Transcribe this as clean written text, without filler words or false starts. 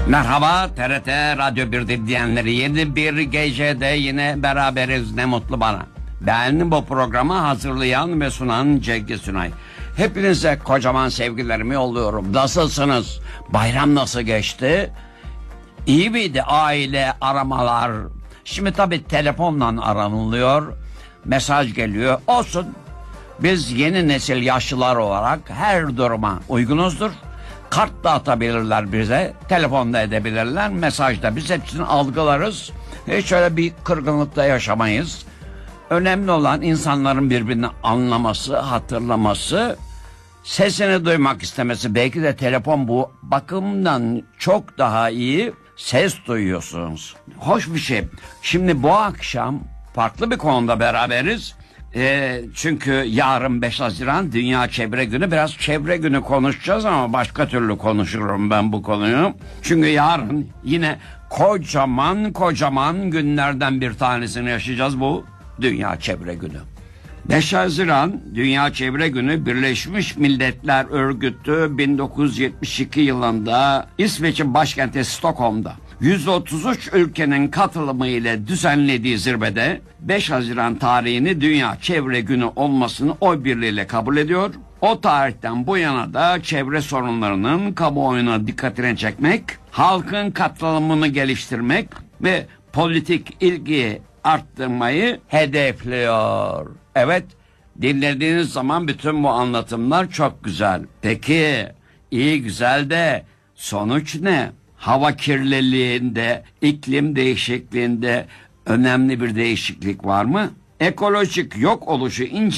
Merhaba TRT Radyo 1 dinleyenleri, yeni bir gecede yine beraberiz, ne mutlu bana. Ben bu programı hazırlayan ve sunan Cengiz Sunay. Hepinize kocaman sevgilerimi yolluyorum. Nasılsınız? Bayram nasıl geçti? İyi miydi aile aramalar? Şimdi tabii telefonla aranılıyor, mesaj geliyor. Olsun, biz yeni nesil yaşlılar olarak her duruma uygunuzdur. Kart da atabilirler bize, telefonda edebilirler, mesajda biz hepsini algılarız. Hiç öyle bir kırgınlıkta yaşamayız. Önemli olan insanların birbirini anlaması, hatırlaması, sesini duymak istemesi. Belki de telefon bu bakımdan çok daha iyi, ses duyuyorsunuz. Hoş bir şey. Şimdi bu akşam farklı bir konuda beraberiz. Çünkü yarın 5 Haziran Dünya Çevre Günü. Biraz çevre günü konuşacağız ama başka türlü konuşurum ben bu konuyu. Çünkü yarın yine kocaman günlerden bir tanesini yaşayacağız, bu Dünya Çevre Günü. 5 Haziran Dünya Çevre Günü Birleşmiş Milletler Örgütü 1972 yılında İsveç'in başkenti Stockholm'da 133 ülkenin katılımı ile düzenlediği zirvede 5 Haziran tarihini Dünya Çevre Günü olmasını oy birliğiyle kabul ediyor. O tarihten bu yana da çevre sorunlarının kamuoyuna dikkatini çekmek, halkın katılımını geliştirmek ve politik ilgiyi arttırmayı hedefliyor. Evet, dinlediğiniz zaman bütün bu anlatımlar çok güzel. Peki, iyi güzel de sonuç ne? Hava kirliliğinde, iklim değişikliğinde önemli bir değişiklik var mı? Ekolojik yok oluşu